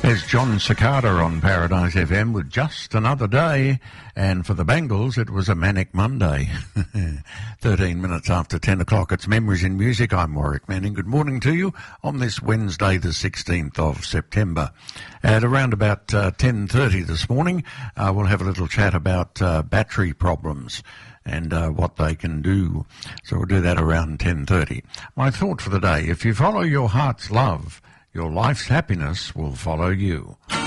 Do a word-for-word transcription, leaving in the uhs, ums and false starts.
There's John Cicada on Paradise F M with Just Another Day, and for the Bangles it was a manic Monday. thirteen minutes after ten o'clock, it's Memories in Music. I'm Warwick Manning. Good morning to you on this Wednesday the sixteenth of September. At around about uh, ten thirty this morning, uh, we'll have a little chat about uh, battery problems and uh, what they can do. So we'll do that around ten thirty. My thought for the day: if you follow your heart's love, your life's happiness will follow you.